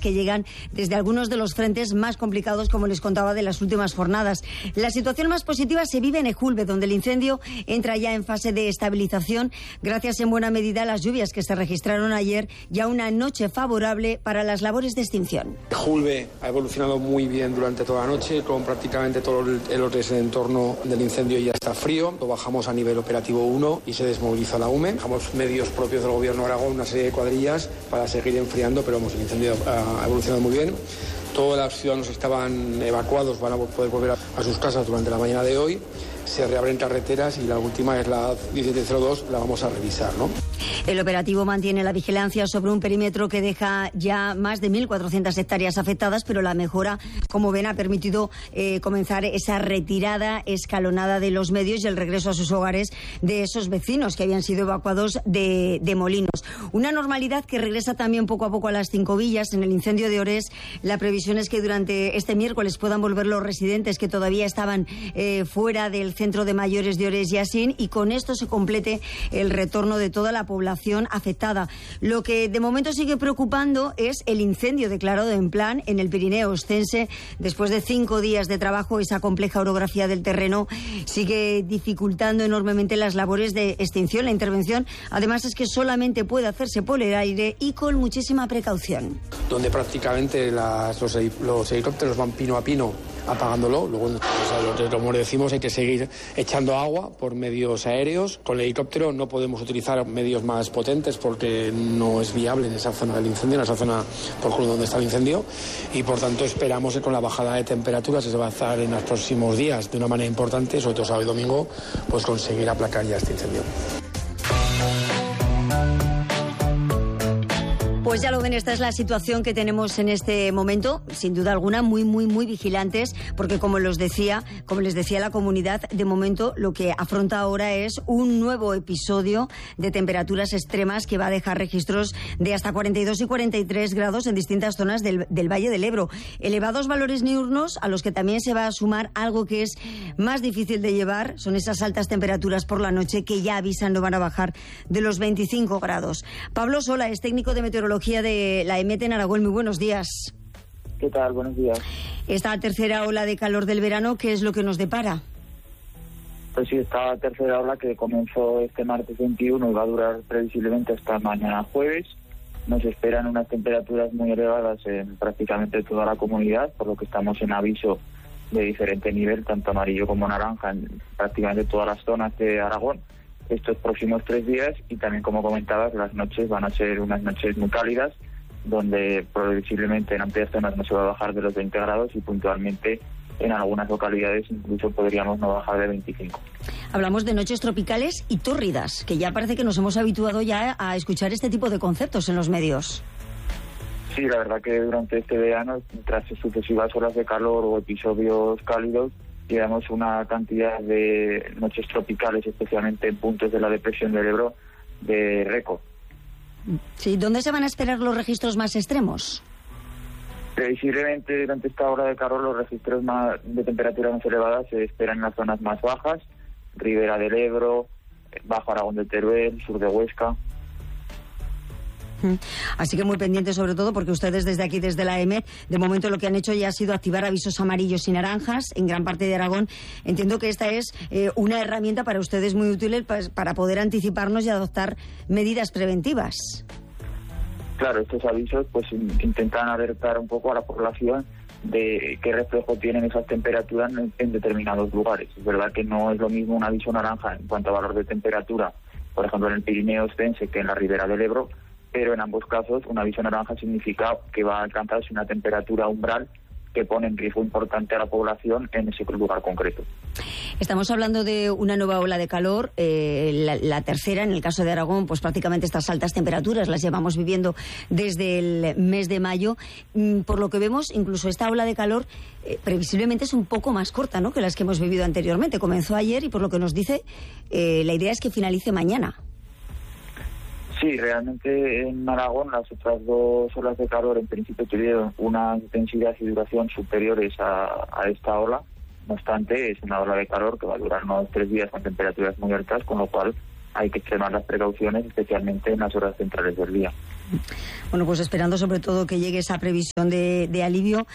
que llegan desde algunos de los frentes más complicados, como les contaba, de las últimas jornadas. La situación más positiva se vive en Ejulbe, donde el incendio entra ya en fase de estabilización, gracias en buena medida a las lluvias que se registraron ayer, ya una noche favorable para las labores de extinción. Ejulbe ha evolucionado muy bien durante toda la noche, con prácticamente todo el entorno del incendio ya está frío. Lo bajamos a nivel operativo 1 y se desmoviliza la UME. Dejamos medios propios del Gobierno de Aragón, una serie de cuadrillas para seguir enfriando, pero el incendio ha evolucionado muy bien. Todos los ciudadanos estaban evacuados, van a poder volver a sus casas durante la mañana de hoy. Se reabren carreteras y la última es la 1702, la vamos a revisar, ¿no? El operativo mantiene la vigilancia sobre un perímetro que deja ya más de 1.400 hectáreas afectadas, pero la mejora, como ven, ha permitido comenzar esa retirada escalonada de los medios y el regreso a sus hogares de esos vecinos que habían sido evacuados de Molinos. Una normalidad que regresa también poco a poco a las Cinco Villas. En el incendio de Ores, la previsión es que durante este miércoles puedan volver los residentes que todavía estaban fuera del centro de mayores de Ores y Asín, y con esto se complete el retorno de toda la población afectada. Lo que de momento sigue preocupando es el incendio declarado en plan en el Pirineo Ostense. Después de 5 días de trabajo, esa compleja orografía del terreno sigue dificultando enormemente las labores de extinción. La intervención, además, es que solamente puede hacerse por el aire y con muchísima precaución. Donde prácticamente los helicópteros van pino a pino apagándolo. Luego, como decimos, hay que seguir echando agua por medios aéreos. Con el helicóptero no podemos utilizar medios más potentes porque no es viable en esa zona del incendio, en esa zona por donde está el incendio, y por tanto esperamos que con la bajada de temperaturas que se va a hacer en los próximos días de una manera importante, sobre todo sábado y domingo, pues conseguir aplacar ya este incendio. Pues ya lo ven, esta es la situación que tenemos en este momento, sin duda alguna muy vigilantes, porque como les decía la comunidad, de momento lo que afronta ahora es un nuevo episodio de temperaturas extremas que va a dejar registros de hasta 42 y 43 grados en distintas zonas del Valle del Ebro. Elevados valores diurnos a los que también se va a sumar algo que es más difícil de llevar, son esas altas temperaturas por la noche que ya avisan no van a bajar de los 25 grados. Pablo Sola es técnico de meteorología de la EMET en Aragón. Muy buenos días. ¿Qué tal? Buenos días. Esta tercera ola de calor del verano, ¿qué es lo que nos depara? Pues sí, esta tercera ola que comenzó este martes 21 y va a durar previsiblemente hasta mañana jueves. Nos esperan unas temperaturas muy elevadas en prácticamente toda la comunidad, por lo que estamos en aviso de diferente nivel, tanto amarillo como naranja, en prácticamente todas las zonas de Aragón estos próximos 3 días. Y también, como comentabas, las noches van a ser unas noches muy cálidas, donde previsiblemente en amplias zonas no se va a bajar de los 20 grados y puntualmente en algunas localidades incluso podríamos no bajar de 25. Hablamos de noches tropicales y tórridas, que ya parece que nos hemos habituado ya a escuchar este tipo de conceptos en los medios. Sí, la verdad que durante este verano, tras sucesivas horas de calor o episodios cálidos, llevamos una cantidad de noches tropicales, especialmente en puntos de la depresión del Ebro, de récord. Sí, ¿dónde se van a esperar los registros más extremos? Previsiblemente durante esta hora de calor los registros de temperaturas más elevadas se esperan en las zonas más bajas, Ribera del Ebro, Bajo Aragón de Teruel, sur de Huesca. Así que muy pendientes, sobre todo porque ustedes desde aquí, desde la EMET, de momento lo que han hecho ya ha sido activar avisos amarillos y naranjas en gran parte de Aragón. Entiendo que esta es una herramienta para ustedes muy útil para poder anticiparnos y adoptar medidas preventivas. Claro, estos avisos pues intentan alertar un poco a la población de qué reflejo tienen esas temperaturas en determinados lugares. Es verdad que no es lo mismo un aviso naranja en cuanto a valor de temperatura, por ejemplo en el Pirineo Ostense, que en la Ribera del Ebro, pero en ambos casos un aviso naranja significa que va a alcanzarse una temperatura umbral que pone en riesgo importante a la población en ese lugar concreto. Estamos hablando de una nueva ola de calor, la tercera, en el caso de Aragón, pues prácticamente estas altas temperaturas las llevamos viviendo desde el mes de mayo. Por lo que vemos, incluso esta ola de calor previsiblemente es un poco más corta, ¿no?, que las que hemos vivido anteriormente. Comenzó ayer y por lo que nos dice, la idea es que finalice mañana. Sí, realmente en Aragón las otras 2 olas de calor en principio tuvieron una intensidad y duración superiores a esta ola. No obstante, es una ola de calor que va a durar unos 3 días con temperaturas muy altas, con lo cual hay que extremar las precauciones, especialmente en las horas centrales del día. Bueno, pues esperando sobre todo que llegue esa previsión de alivio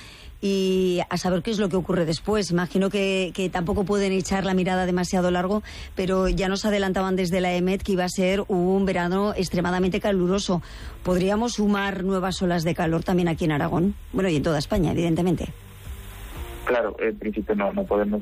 y a saber qué es lo que ocurre después. Imagino que tampoco pueden echar la mirada demasiado largo, pero ya nos adelantaban desde la EMET que iba a ser un verano extremadamente caluroso. ¿Podríamos sumar nuevas olas de calor también aquí en Aragón? Bueno, y en toda España, evidentemente. Claro, en principio no podemos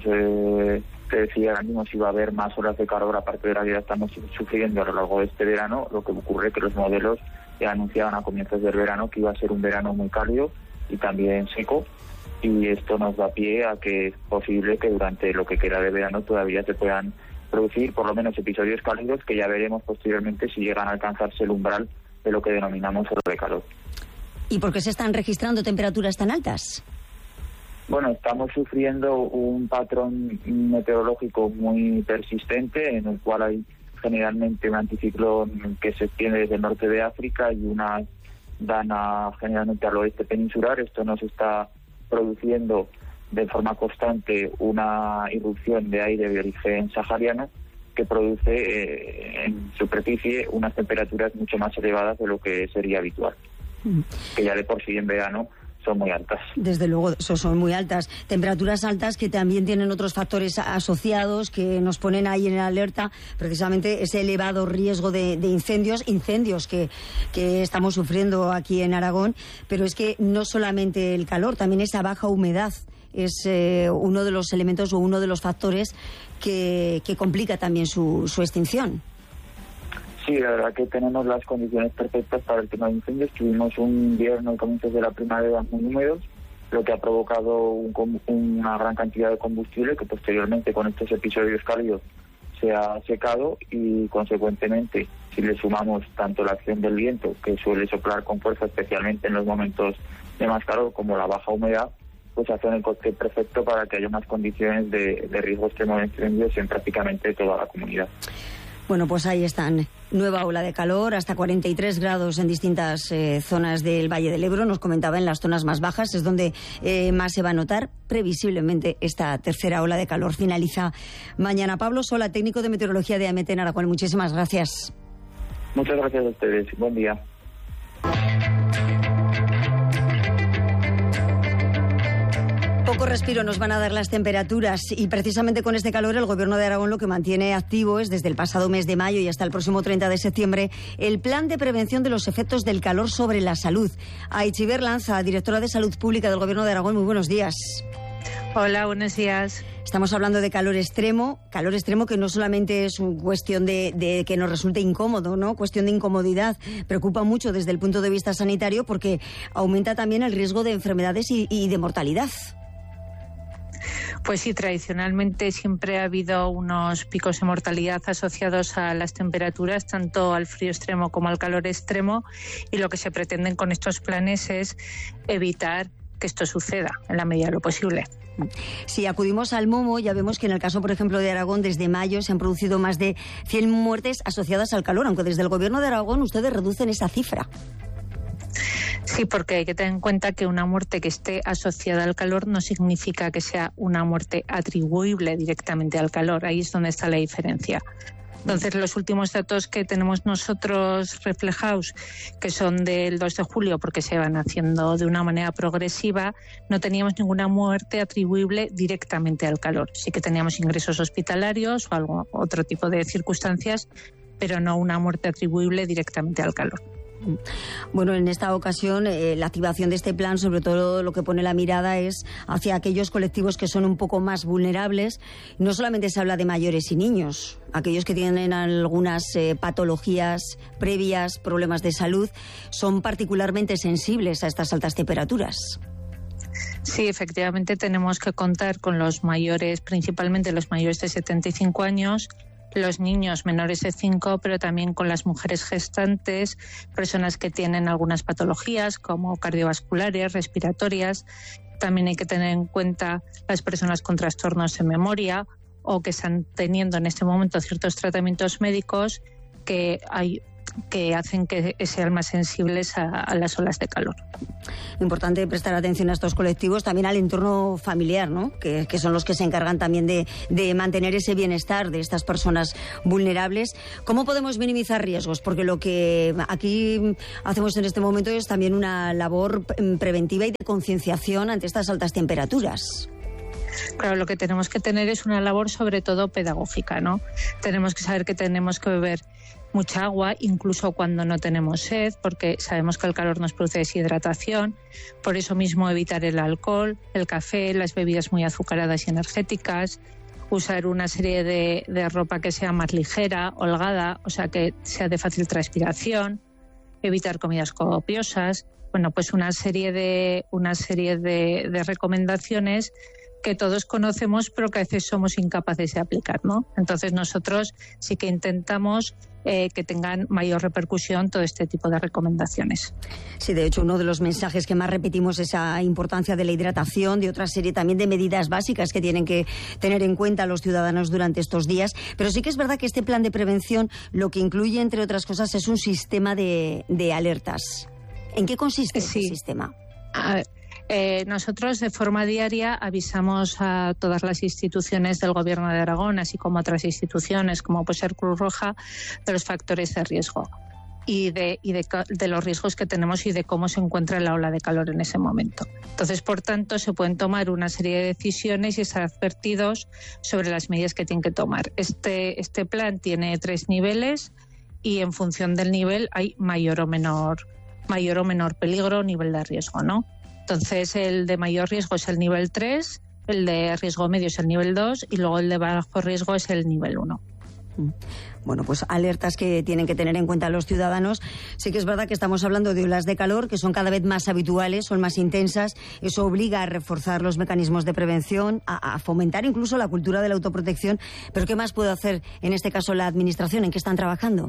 decir ahora mismo si va a haber más horas de calor aparte de la que ya estamos sufriendo a lo largo de este verano. Lo que ocurre es que los modelos ya anunciaban a comienzos del verano que iba a ser un verano muy cálido y también seco, y esto nos da pie a que es posible que durante lo que queda de verano todavía se puedan producir por lo menos episodios cálidos, que ya veremos posteriormente si llegan a alcanzarse el umbral de lo que denominamos ola de calor. ¿Y por qué se están registrando temperaturas tan altas? Bueno, estamos sufriendo un patrón meteorológico muy persistente, en el cual hay generalmente un anticiclón que se extiende desde el norte de África y una dana generalmente al oeste peninsular. Esto nos está produciendo de forma constante una irrupción de aire de origen sahariano que produce en superficie unas temperaturas mucho más elevadas de lo que sería habitual, que ya de por sí en verano son muy altas. Desde luego, son muy altas. Temperaturas altas que también tienen otros factores asociados que nos ponen ahí en alerta, precisamente ese elevado riesgo de incendios que estamos sufriendo aquí en Aragón. Pero es que no solamente el calor, también esa baja humedad es uno de los elementos o uno de los factores que complica también su extinción. Sí, la verdad que tenemos las condiciones perfectas para el tema de incendios. Tuvimos un invierno y comienzos de la primavera muy húmedos, lo que ha provocado una gran cantidad de combustible que posteriormente con estos episodios cálidos se ha secado, y consecuentemente si le sumamos tanto la acción del viento, que suele soplar con fuerza especialmente en los momentos de más calor, como la baja humedad, pues hacen el cóctel perfecto para que haya unas condiciones de riesgo extremo de incendios en prácticamente toda la comunidad. Bueno, pues ahí están. Nueva ola de calor, hasta 43 grados en distintas zonas del Valle del Ebro. Nos comentaba, en las zonas más bajas es donde más se va a notar previsiblemente esta tercera ola de calor. Finaliza mañana. Pablo Sola, técnico de meteorología de AMET en Aragón. Muchísimas gracias. Muchas gracias a ustedes. Buen día. Poco respiro nos van a dar las temperaturas, y precisamente con este calor el Gobierno de Aragón lo que mantiene activo es, desde el pasado mes de mayo y hasta el próximo 30 de septiembre, el plan de prevención de los efectos del calor sobre la salud. Aitziber Lanza, directora de Salud Pública del Gobierno de Aragón, muy buenos días. Hola, buenos días. Estamos hablando de calor extremo que no solamente es una cuestión de que nos resulte incómodo, ¿no? Cuestión de incomodidad. Preocupa mucho desde el punto de vista sanitario porque aumenta también el riesgo de enfermedades y de mortalidad. Pues sí, tradicionalmente siempre ha habido unos picos de mortalidad asociados a las temperaturas, tanto al frío extremo como al calor extremo, y lo que se pretenden con estos planes es evitar que esto suceda en la medida de lo posible. Si acudimos al MOMO, ya vemos que en el caso, por ejemplo, de Aragón, desde mayo se han producido más de 100 muertes asociadas al calor, aunque desde el Gobierno de Aragón ustedes reducen esa cifra. Sí, porque hay que tener en cuenta que una muerte que esté asociada al calor no significa que sea una muerte atribuible directamente al calor. Ahí es donde está la diferencia. Entonces, los últimos datos que tenemos nosotros reflejados, que son del 2 de julio, porque se van haciendo de una manera progresiva, no teníamos ninguna muerte atribuible directamente al calor. Sí que teníamos ingresos hospitalarios o otro tipo de circunstancias, pero no una muerte atribuible directamente al calor. Bueno, en esta ocasión la activación de este plan, sobre todo lo que pone la mirada es hacia aquellos colectivos que son un poco más vulnerables. No solamente se habla de mayores y niños, aquellos que tienen algunas patologías previas, problemas de salud, son particularmente sensibles a estas altas temperaturas. Sí, efectivamente tenemos que contar con los mayores, principalmente los mayores de 75 años, los niños menores de 5, pero también con las mujeres gestantes, personas que tienen algunas patologías como cardiovasculares, respiratorias. También hay que tener en cuenta las personas con trastornos en memoria o que están teniendo en este momento ciertos tratamientos médicos, que hay que hacen que sean más sensibles a las olas de calor. Importante prestar atención a estos colectivos, también al entorno familiar, ¿no? Que son los que se encargan también de mantener ese bienestar de estas personas vulnerables. ¿Cómo podemos minimizar riesgos? Porque lo que aquí hacemos en este momento es también una labor preventiva y de concienciación ante estas altas temperaturas. Claro, lo que tenemos que tener es una labor sobre todo pedagógica, ¿no? Tenemos que saber que tenemos que beber mucha agua, incluso cuando no tenemos sed, porque sabemos que el calor nos produce deshidratación. Por eso mismo evitar el alcohol, el café, las bebidas muy azucaradas y energéticas, usar una serie de ropa que sea más ligera, holgada, o sea, que sea de fácil transpiración, evitar comidas copiosas. Bueno, pues una serie de recomendaciones que todos conocemos, pero que a veces somos incapaces de aplicar, ¿no? Entonces nosotros sí que intentamos que tengan mayor repercusión todo este tipo de recomendaciones. Sí, de hecho, uno de los mensajes que más repetimos es esa importancia de la hidratación, de otra serie también de medidas básicas que tienen que tener en cuenta los ciudadanos durante estos días. Pero sí que es verdad que este plan de prevención lo que incluye, entre otras cosas, es un sistema de alertas. ¿En qué consiste ese sistema? A ver, nosotros de forma diaria avisamos a todas las instituciones del Gobierno de Aragón, así como a otras instituciones, como puede ser Cruz Roja, de los factores de riesgo y de los riesgos que tenemos y de cómo se encuentra la ola de calor en ese momento. Entonces, por tanto, se pueden tomar una serie de decisiones y estar advertidos sobre las medidas que tienen que tomar. Este plan tiene 3 niveles y en función del nivel hay mayor o menor peligro o nivel de riesgo, ¿no? Entonces, el de mayor riesgo es el nivel 3, el de riesgo medio es el nivel 2 y luego el de bajo riesgo es el nivel 1. Bueno, pues alertas que tienen que tener en cuenta los ciudadanos. Sí que es verdad que estamos hablando de olas de calor que son cada vez más habituales, son más intensas. Eso obliga a reforzar los mecanismos de prevención, a fomentar incluso la cultura de la autoprotección. Pero ¿qué más puede hacer en este caso la Administración? ¿En qué están trabajando?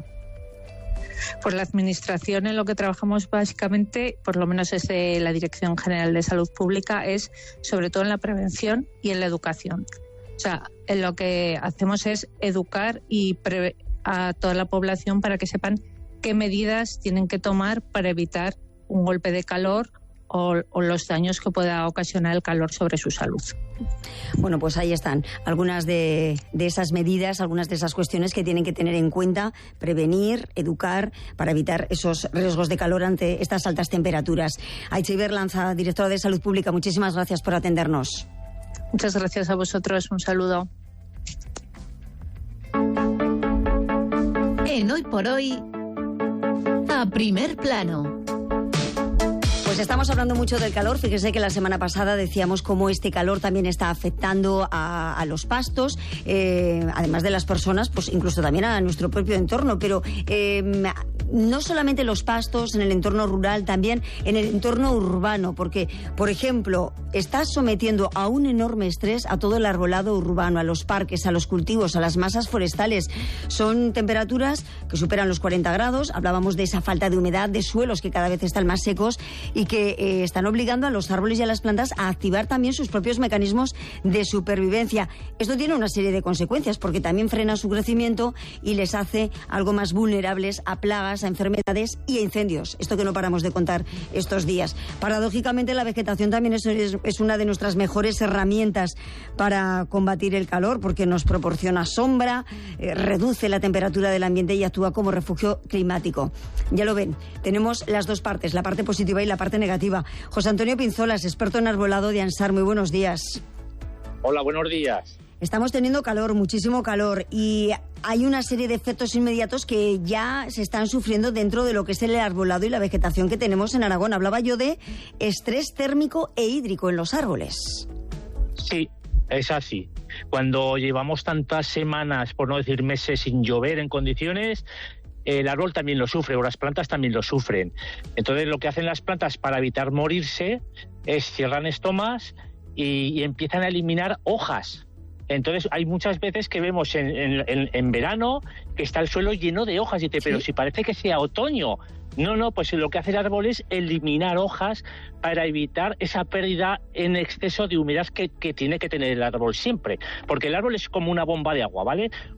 Pues la Administración, en lo que trabajamos básicamente, por lo menos desde la Dirección General de Salud Pública, es sobre todo en la prevención y en la educación. O sea, en lo que hacemos es educar a toda la población para que sepan qué medidas tienen que tomar para evitar un golpe de calor o los daños que pueda ocasionar el calor sobre su salud. Bueno, pues ahí están algunas de esas medidas, algunas de esas cuestiones que tienen que tener en cuenta, prevenir, educar, para evitar esos riesgos de calor ante estas altas temperaturas. Aitzi Berlanza, directora de Salud Pública, muchísimas gracias por atendernos. Muchas gracias a vosotros, un saludo. En Hoy por Hoy, a primer plano. Pues estamos hablando mucho del calor. Fíjese que la semana pasada decíamos cómo este calor también está afectando a los pastos, además de las personas, pues incluso también a nuestro propio entorno. Pero no solamente los pastos, en el entorno rural, también en el entorno urbano, porque, por ejemplo, está sometiendo a un enorme estrés a todo el arbolado urbano, a los parques, a los cultivos, a las masas forestales. Son temperaturas que superan los 40 grados. Hablábamos de esa falta de humedad, de suelos que cada vez están más secos y que están obligando a los árboles y a las plantas a activar también sus propios mecanismos de supervivencia. Esto tiene una serie de consecuencias porque también frena su crecimiento y les hace algo más vulnerables a plagas, a enfermedades y a incendios. Esto que no paramos de contar estos días. Paradójicamente, la vegetación también es una de nuestras mejores herramientas para combatir el calor porque nos proporciona sombra, reduce la temperatura del ambiente y actúa como refugio climático. Ya lo ven, tenemos las dos partes, la parte positiva y la parte negativa. José Antonio Pinzolas, experto en arbolado de ANSAR, muy buenos días. Hola, buenos días. Estamos teniendo calor, muchísimo calor, y hay una serie de efectos inmediatos que ya se están sufriendo dentro de lo que es el arbolado y la vegetación que tenemos en Aragón. Hablaba yo de estrés térmico e hídrico en los árboles. Sí, es así. Cuando llevamos tantas semanas, por no decir meses, sin llover en condiciones, el árbol también lo sufre, o las plantas también lo sufren. Entonces, lo que hacen las plantas para evitar morirse es cierran estomas y empiezan a eliminar hojas. Entonces, hay muchas veces que vemos en verano que está el suelo lleno de hojas. Y dice, pero si parece que sea otoño. No, pues lo que hace el árbol es eliminar hojas para evitar esa pérdida en exceso de humedad que tiene que tener el árbol siempre. Porque el árbol es como una bomba de agua, ¿vale?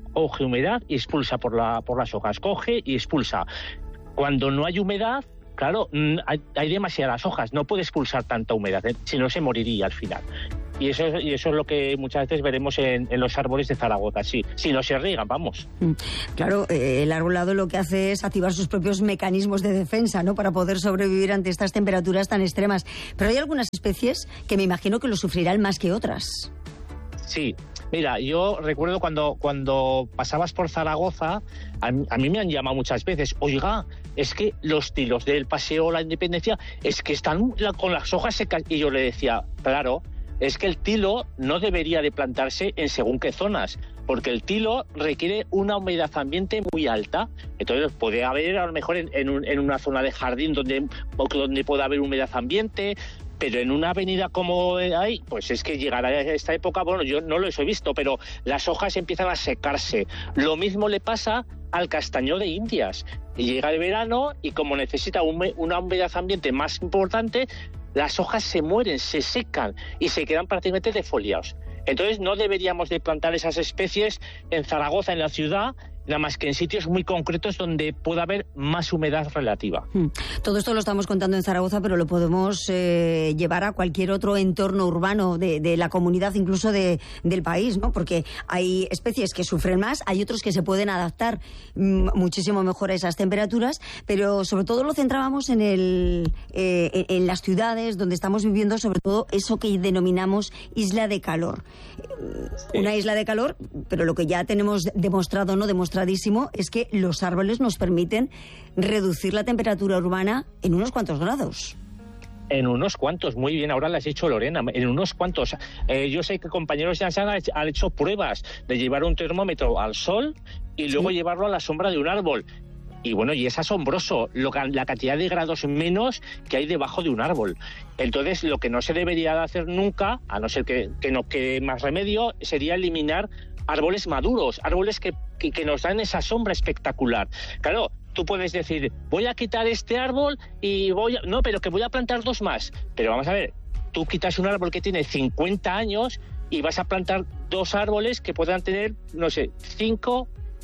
coge humedad y expulsa por las hojas, coge y expulsa. Cuando no hay humedad, claro, hay demasiadas hojas, no puede expulsar tanta humedad, si no se moriría al final. Y eso es lo que muchas veces veremos en los árboles de Zaragoza, sí, si no se riegan, vamos. Claro, el arbolado lo que hace es activar sus propios mecanismos de defensa, ¿no?, para poder sobrevivir ante estas temperaturas tan extremas. Pero hay algunas especies que me imagino que lo sufrirán más que otras. Sí, mira, yo recuerdo cuando pasabas por Zaragoza, a mí me han llamado muchas veces, oiga, es que los tilos del Paseo La Independencia es que están con las hojas secas. Y yo le decía, claro, es que el tilo no debería de plantarse en según qué zonas, porque el tilo requiere una humedad ambiente muy alta. Entonces puede haber a lo mejor en una zona de jardín donde pueda haber humedad ambiente, pero en una avenida como hay, pues es que llegará a esta época, bueno, yo no lo he visto, pero las hojas empiezan a secarse. Lo mismo le pasa al castaño de Indias. Y llega el verano y como necesita una humedad ambiente más importante, las hojas se mueren, se secan y se quedan prácticamente defoliados. Entonces no deberíamos de plantar esas especies en Zaragoza, en la ciudad, nada más que en sitios muy concretos donde pueda haber más humedad relativa. Todo esto lo estamos contando en Zaragoza, pero lo podemos llevar a cualquier otro entorno urbano de la comunidad, incluso del país, ¿no? Porque hay especies que sufren más, hay otros que se pueden adaptar muchísimo mejor a esas temperaturas, pero sobre todo lo centrábamos en las ciudades donde estamos viviendo, sobre todo eso que denominamos isla de calor. Una isla de calor, pero lo que ya tenemos demostrado, no demostradísimo, es que los árboles nos permiten reducir la temperatura urbana en unos cuantos grados. En unos cuantos, muy bien, ahora lo has dicho, Lorena, en unos cuantos. Yo sé que compañeros ya han hecho pruebas de llevar un termómetro al sol y luego llevarlo a la sombra de un árbol. Y bueno, y es asombroso la cantidad de grados menos que hay debajo de un árbol. Entonces, lo que no se debería de hacer nunca, a no ser que no quede más remedio, sería eliminar árboles maduros, árboles que nos dan esa sombra espectacular. Claro, tú puedes decir, voy a quitar este árbol y no, pero que voy a plantar dos más. Pero vamos a ver, tú quitas un árbol que tiene 50 años y vas a plantar dos árboles que puedan tener, no sé, 5,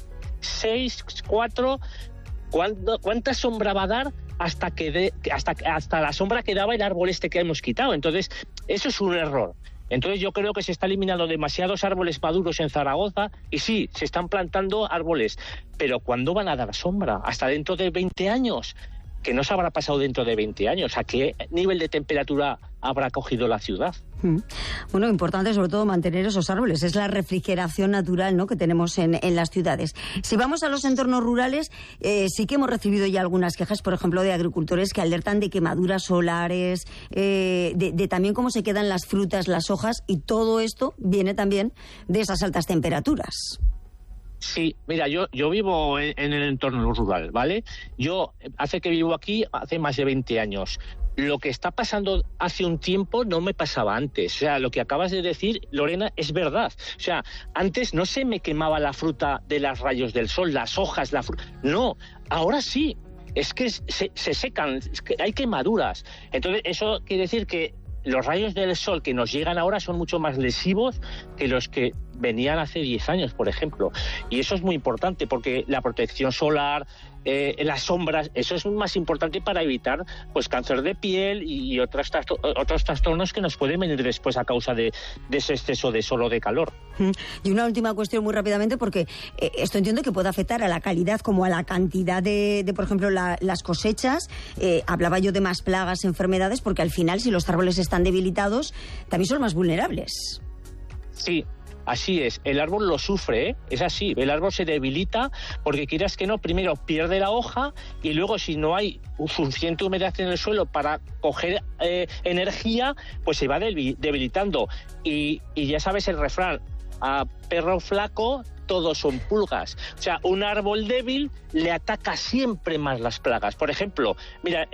6, 4... ¿Cuánta sombra va a dar hasta la sombra que daba el árbol este que hemos quitado? Entonces, eso es un error. Entonces yo creo que se está eliminando demasiados árboles maduros en Zaragoza y sí, se están plantando árboles, pero ¿cuándo van a dar sombra? ¿Hasta dentro de 20 años? Que no se habrá pasado dentro de 20 años. ¿A qué nivel de temperatura habrá cogido la ciudad? Bueno, importante sobre todo mantener esos árboles. Es la refrigeración natural, ¿no?, que tenemos en las ciudades. Si vamos a los entornos rurales, sí que hemos recibido ya algunas quejas, por ejemplo, de agricultores que alertan de quemaduras solares, de también cómo se quedan las frutas, las hojas, y todo esto viene también de esas altas temperaturas. Sí, mira, yo vivo en el entorno rural, ¿vale? Yo hace que vivo aquí, hace más de 20 años. Lo que está pasando hace un tiempo no me pasaba antes. O sea, lo que acabas de decir, Lorena, es verdad. O sea, antes no se me quemaba la fruta de los rayos del sol, las hojas, la fruta. No, ahora sí. Es que se secan, es que hay quemaduras. Entonces, eso quiere decir que los rayos del sol que nos llegan ahora son mucho más lesivos que los que venían hace 10 años, por ejemplo. Y eso es muy importante porque la protección solar, las sombras, eso es más importante para evitar pues cáncer de piel y otros trastornos que nos pueden venir después a causa de ese exceso de sol o de calor. Y una última cuestión muy rápidamente, porque esto entiendo que puede afectar a la calidad como a la cantidad de por ejemplo, las cosechas. Hablaba yo de más plagas, enfermedades, porque al final, si los árboles están debilitados, también son más vulnerables. Sí. Así es, el árbol lo sufre, ¿eh? Es así, el árbol se debilita porque quieras que no, primero pierde la hoja y luego si no hay suficiente humedad en el suelo para coger energía, pues se va debilitando. Y ya sabes el refrán, a perro flaco todos son pulgas. O sea, un árbol débil le ataca siempre más las plagas. Por ejemplo, mira,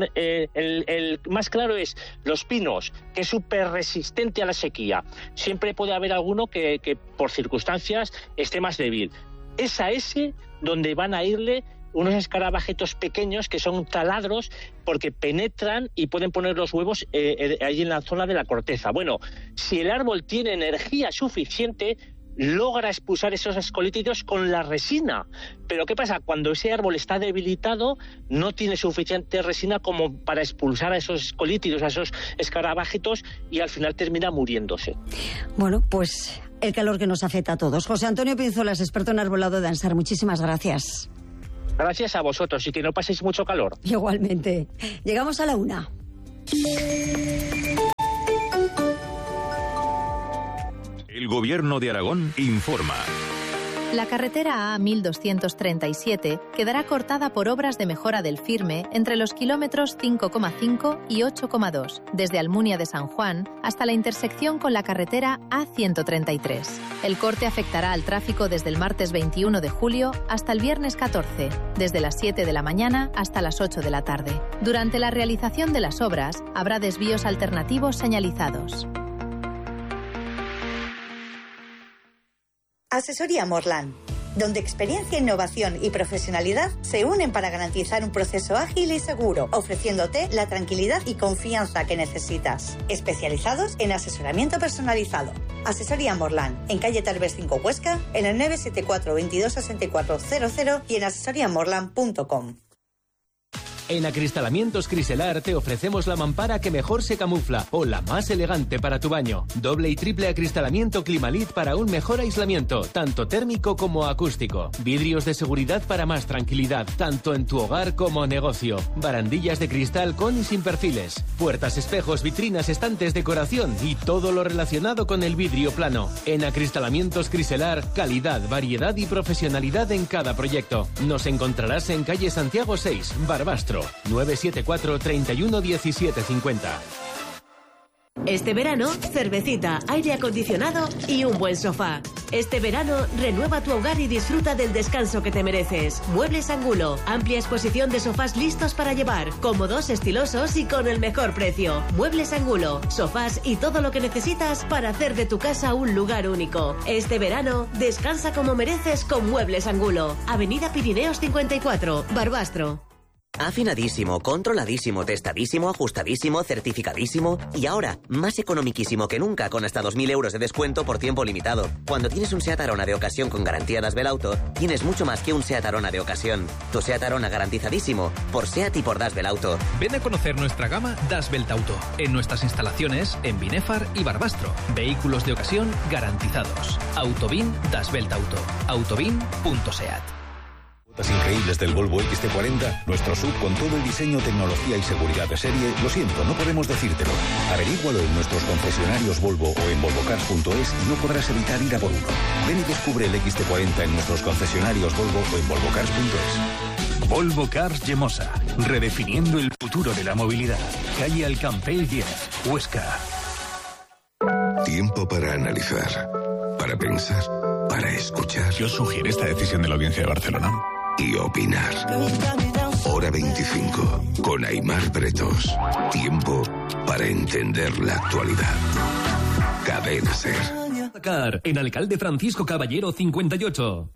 el más claro es los pinos, que es súper resistente a la sequía. Siempre puede haber alguno que por circunstancias esté más débil. Es a ese donde van a irle unos escarabajitos pequeños que son taladros porque penetran y pueden poner los huevos ahí en la zona de la corteza. Bueno, si el árbol tiene energía suficiente, logra expulsar esos escolítidos con la resina. Pero ¿qué pasa? Cuando ese árbol está debilitado, no tiene suficiente resina como para expulsar a esos escolítidos, a esos escarabajitos, y al final termina muriéndose. Bueno, pues el calor que nos afecta a todos. José Antonio Pinzolas, experto en arbolado de Ansar, muchísimas gracias. Gracias a vosotros y que no paséis mucho calor. Igualmente. Llegamos a la 1. El Gobierno de Aragón informa. La carretera A1237 quedará cortada por obras de mejora del firme entre los kilómetros 5,5 y 8,2, desde Almunia de San Juan hasta la intersección con la carretera A133. El corte afectará al tráfico desde el martes 21 de julio hasta el viernes 14, desde las 7 de la mañana hasta las 8 de la tarde. Durante la realización de las obras, habrá desvíos alternativos señalizados. Asesoría Morland, donde experiencia, innovación y profesionalidad se unen para garantizar un proceso ágil y seguro, ofreciéndote la tranquilidad y confianza que necesitas. Especializados en asesoramiento personalizado. Asesoría Morland, en calle Tarbes 5 Huesca, en el 974 22 64 00 y en asesoriamorland.com. En Acristalamientos Criselar te ofrecemos la mampara que mejor se camufla o la más elegante para tu baño. Doble y triple acristalamiento Climalit para un mejor aislamiento, tanto térmico como acústico. Vidrios de seguridad para más tranquilidad, tanto en tu hogar como negocio. Barandillas de cristal con y sin perfiles. Puertas, espejos, vitrinas, estantes, decoración y todo lo relacionado con el vidrio plano. En Acristalamientos Criselar, calidad, variedad y profesionalidad en cada proyecto. Nos encontrarás en calle Santiago 6, Barbastro. 974 31 17 50. Este verano, cervecita, aire acondicionado y un buen sofá. Este verano, renueva tu hogar y disfruta del descanso que te mereces. Muebles Angulo, amplia exposición de sofás listos para llevar, cómodos, estilosos y con el mejor precio. Muebles Angulo, sofás y todo lo que necesitas para hacer de tu casa un lugar único. Este verano, descansa como mereces con Muebles Angulo. Avenida Pirineos 54, Barbastro. Afinadísimo, controladísimo, testadísimo, ajustadísimo, certificadísimo y ahora más economiquísimo que nunca con hasta 2.000 euros de descuento por tiempo limitado. Cuando tienes un SEAT Arona de ocasión con garantía Das Belauto, tienes mucho más que un SEAT Arona de ocasión. Tu SEAT Arona garantizadísimo por SEAT y por Das Belauto. Ven a conocer nuestra gama Das Belauto en nuestras instalaciones en Binefar y Barbastro. Vehículos de ocasión garantizados. Autobin Das Belauto. Autobin.seat. Increíbles del Volvo XT40, nuestro SUV con todo el diseño, tecnología y seguridad de serie. Lo siento, no podemos decírtelo. Averígualo en nuestros concesionarios Volvo o en volvocars.es y no podrás evitar ir a por uno. Ven y descubre el XT40 en nuestros concesionarios Volvo o en volvocars.es. Volvo Cars Yemosa, redefiniendo el futuro de la movilidad. Calle Alcampell 10, Huesca. Tiempo para analizar, para pensar, para escuchar. ¿Qué os sugiere esta decisión de la Audiencia de Barcelona? Y opinar. Hora 25, con Aimar Bretos. Tiempo para entender la actualidad. Cadena SER. En Alcalde Francisco Caballero 58.